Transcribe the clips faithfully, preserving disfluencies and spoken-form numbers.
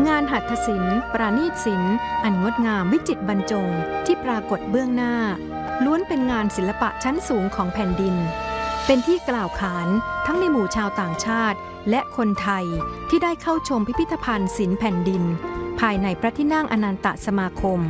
งานหัตถศิลป์ปราณีตศิลป์อันงดงามวิจิตรบรรจงที่ปรากฏเบื้องหน้าล้วนเป็นงานศิลปะชั้นสูงของแผ่นดินเป็นที่กล่าวขานทั้งในหมู่ชาวต่างชาติและคนไทยที่ได้เข้าชมพิพิธภัณฑ์ศิลป์แผ่นดินภายในพระที่นั่งอนันตสมาคม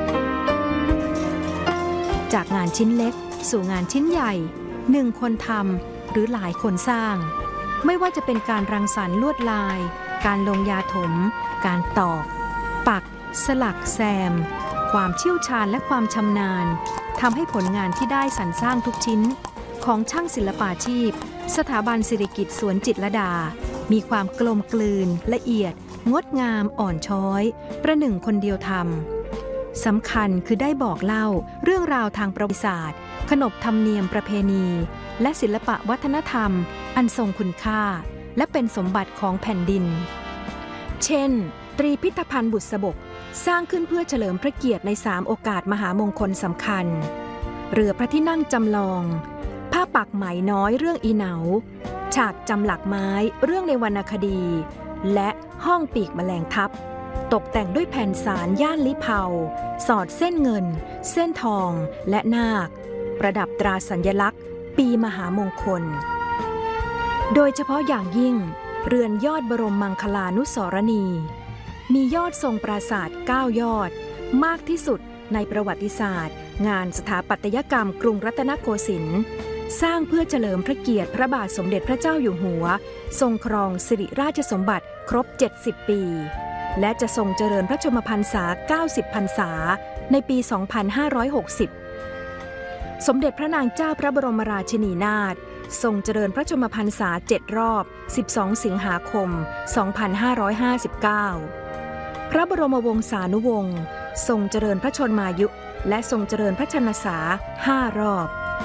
จากงานชิ้นเล็กสู่งานชิ้นใหญ่หนึ่งคนทำหรือหลายคนสร้างไม่ว่าจะเป็นการรังสรรค์ลวดลายการลงยาถมการตอกปักสลักแซมความเชี่ยวชาญและความชำนาญทำให้ผลงานที่ได้สรรสร้างทุกชิ้นของช่างศิลปาชีพสถาบันสิริกิติ์สวนจิตรลดามีความกลมกลืนละเอียดงดงามอ่อนช้อยประหนึ่งคนเดียวทำสำคัญคือได้บอกเล่าเรื่องราวทางประวัติศาสตร์ขนบธรรมเนียมประเพณีและศิลปะวัฒนธรรมอันทรงคุณค่าและเป็นสมบัติของแผ่นดินเช่นตรีพิธภัณฑ์บุษบกสร้างขึ้นเพื่อเฉลิมพระเกียรติในสามโอกาสมหามงคลสำคัญเรือพระที่นั่งจำลองผ้าปักไหมน้อยเรื่องอีเหนาฉากจำหลักไม้เรื่องในวรรณคดีและห้องปีกแมลงทับตกแต่งด้วยแผ่นสารย่านลิเผาสอดเส้นเงินเส้นทองและนาคประดับตราสัญลักษณ์ปีมหามงคลโดยเฉพาะอย่างยิ่งเรือนยอดบรมมังคลานุสรณีมียอดทรงปราสาทเก้ายอดมากที่สุดในประวัติศาสตร์งานสถาปัตยกรรมกรุงรัตนโกสินทร์สร้างเพื่อเฉลิมพระเกียรติพระบาทสมเด็จพระเจ้าอยู่หัวทรงครองสิริราชสมบัติครบเจ็ดสิบปีและจะทรงเจริญพระชนมพรรษาเก้าสิบพรรษาในปีสองพันห้าร้อยหกสิบสมเด็จพระนางเจ้าพระบรมราชินีนาถทรงเจริญพระชนมพรรษาเจ็ดรอบสิบสองสิงหาคมสองพันห้าร้อยห้าสิบเก้าพระบรมวงศานุวงศ์ทรงเจริญพระชนมายุและทรงเจริญพระชนสาห้ารอบ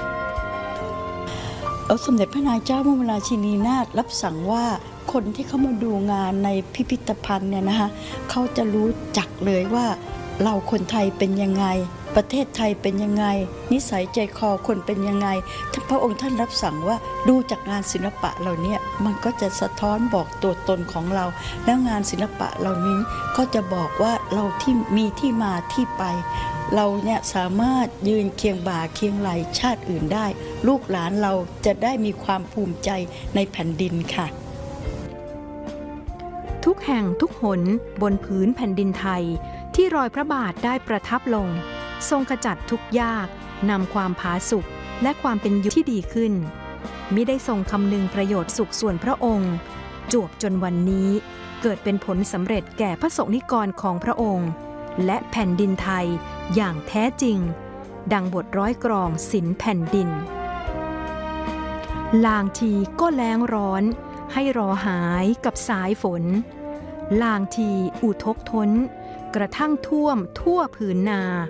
สมเด็จพระนางเจ้าพระบรมราชินีนาถรับสั่งว่าคนที่เขามาดูงานในพิพิธภัณฑ์เนี่ยนะคะเขาจะรู้จักเลยว่าเราคนไทยเป็นยังไงประเทศไทยเป็นยังไงนิสัยใจคอคนเป็นยังไงพระองค์ท่านรับสั่งว่าดูจากงานศิลปะเหล่านี้มันก็จะสะท้อนบอกตัวตนของเราแล้วงานศิลปะเหล่านี้ก็จะบอกว่าเราที่มีที่มาที่ไปเราเนี่ยสามารถยืนเคียงบ่าเคียงไหลชาติอื่นได้ลูกหลานเราจะได้มีความภูมิใจในแผ่นดินค่ะทุกแห่งทุกหนบนผืนแผ่นดินไทยที่รอยพระบาทได้ประทับลงทรงขจัดทุกข์ยากนำความผาสุกและความเป็นอยู่ที่ดีขึ้นมิได้ทรงคำนึงประโยชน์สุขส่วนพระองค์จวบจนวันนี้เกิดเป็นผลสำเร็จแก่พระสงฆ์นิกรของพระองค์และแผ่นดินไทยอย่างแท้จริงดังบทร้อยกรองศิลป์แผ่นดินลางทีก็แล้งร้อนให้รอหายกับสายฝนลางทีอุทกทนกระทั่งท่วมทั่วผืนนา